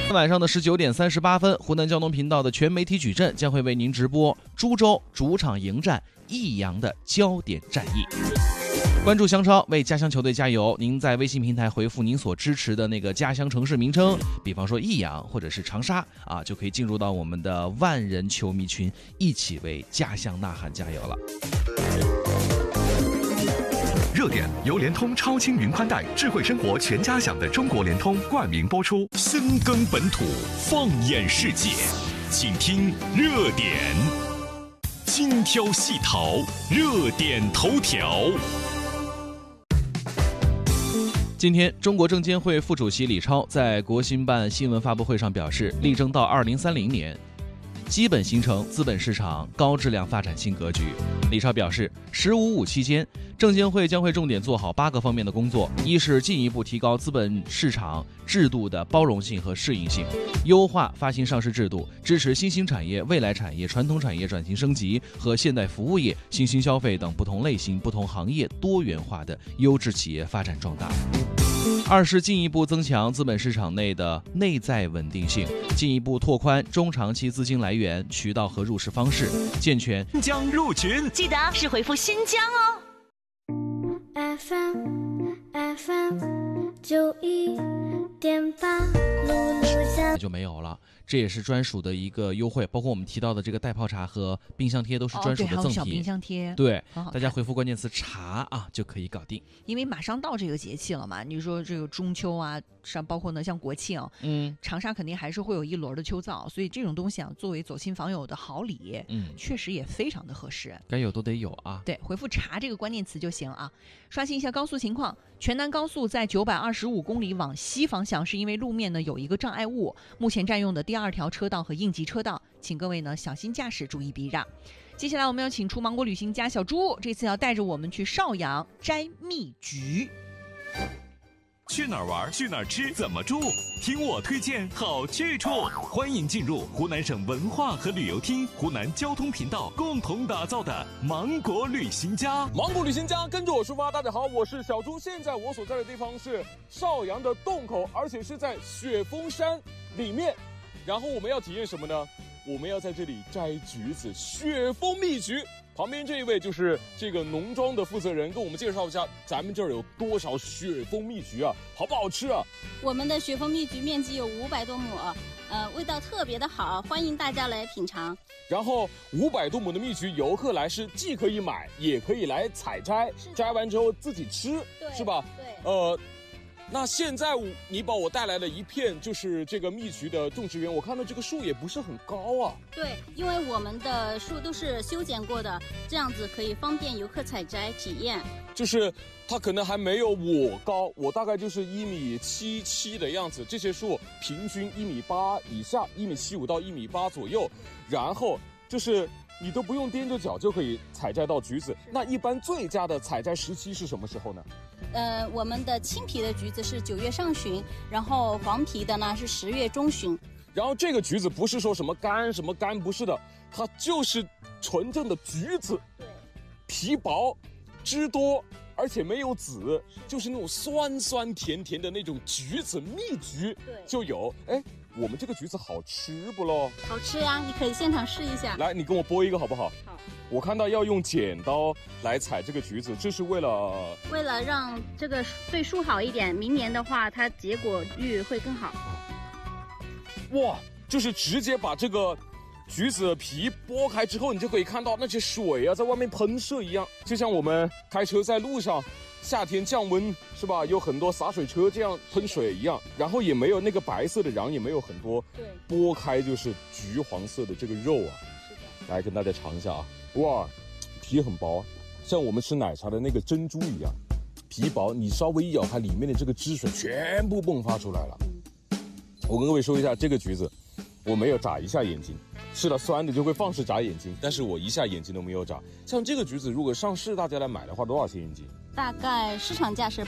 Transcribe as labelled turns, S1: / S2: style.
S1: 晚上的19点38分，湖南交通频道的全媒体矩阵将会为您直播株洲主场迎战益阳的焦点战役。关注香超，为家乡球队加油。您在微信平台回复您所支持的那个家乡城市名称，比方说益阳或者是长沙啊，就可以进入到我们的万人球迷群，一起为家乡呐喊加油了。
S2: 热点由联通超轻云宽带智慧生活全家享的中国联通冠名播出。
S3: 深耕本土，放眼世界，请听热点，精挑细淘，热点头条。
S1: 今天，中国证监会副主席李超在国新办新闻发布会上表示，力争到2030年，基本形成资本市场高质量发展新格局。李超表示，“15+5”期间，证监会将会重点做好8个方面的工作：一是进一步提高资本市场制度的包容性和适应性，优化发行上市制度，支持新兴产业、未来产业、传统产业转型升级和现代服务业、新兴消费等不同类型、不同行业多元化的优质企业发展壮大。二是进一步增强资本市场内的内在稳定性，进一步拓宽中长期资金来源、渠道和入市方式，健全
S3: 新疆入群，
S4: 记得是回复新疆哦。
S5: FM 91.8，露露小
S1: 就没有了。这也是专属的一个优惠，包括我们提到的这个袋泡茶和冰箱贴都是专属的赠品。
S6: 小冰箱贴，
S1: 对，大家回复关键词茶啊就可以搞定。
S6: 因为马上到这个节气了嘛，你说这个中秋啊，包括呢像国庆，长沙肯定还是会有一轮的秋燥，所以这种东西啊，作为走亲访友的好礼，确实也非常的合适。
S1: 该有都得有啊。
S6: 对，回复茶这个关键词就行啊。刷新一下高速情况，全南高速在925公里往西方向，是因为路面呢有一个障碍物，目前占用的第2条车道和应急车道，请各位呢小心驾驶，注意避让。接下来我们要请出芒果旅行家小朱，这次要带着我们去邵阳摘蜜橘。
S3: 去哪儿玩？去哪儿吃？怎么住？听我推荐好去处。欢迎进入湖南省文化和旅游厅、湖南交通频道共同打造的芒果旅行家。
S7: 芒果旅行家，跟着我出发。大家好，我是小朱。现在我所在的地方是邵阳的洞口，而且是在雪峰山里面。然后我们要体验什么呢？我们要在这里摘橘子，雪峰蜜橘。旁边这一位就是这个农庄的负责人，跟我们介绍一下咱们这儿有多少雪峰蜜橘啊，好不好吃啊？
S8: 我们的雪峰蜜橘面积有500多亩，味道特别的好，欢迎大家来品尝。
S7: 然后500多亩的蜜橘，游客来是既可以买，也可以来采摘，摘完之后自己吃，是吧？对。那现在你把我带来了一片就是这个蜜橘的种植园，我看到这个树也不是很高啊。
S8: 对，因为我们的树都是修剪过的，这样子可以方便游客采摘体验。
S7: 就是它可能还没有我高，我大概就是1.77米的样子，这些树平均1.8米以下，1.75米到1.8米左右，然后就是你都不用踮着脚就可以采摘到橘子。那一般最佳的采摘时期是什么时候呢？
S8: 我们的青皮的橘子是9月上旬，然后黄皮的呢是10月中旬。
S7: 然后这个橘子不是说什么干不是的，它就是纯正的橘子，对，皮薄，汁多，而且没有籽，就是那种酸酸甜甜的那种橘子蜜橘，对，就有。哎，我们这个橘子好吃不咯？
S8: 好吃呀，你可以现场试一下。
S7: 来，你跟我剥一个好不好？
S8: 好。
S7: 我看到要用剪刀来采这个橘子，这是为了
S8: 让这个对树好一点，明年的话它结果率会更好。
S7: 哇，就是直接把这个橘子皮剥开之后，你就可以看到那些水啊在外面喷射一样，就像我们开车在路上，夏天降温是吧？有很多洒水车这样喷水一样，然后也没有那个白色的瓤，也没有很多，对，剥开就是橘黄色的这个肉啊。是的，来跟大家尝一下啊。哇，皮很薄，像我们吃奶茶的那个珍珠一样，皮薄，你稍微一咬开，里面的这个汁水全部迸发出来了。我跟各位说一下，这个橘子我没有眨一下眼睛，吃了酸的就会放肆眨眼睛，但是我一下眼睛都没有眨。像这个橘子如果上市大家来买的话，多少钱一斤？
S8: 大概市场价是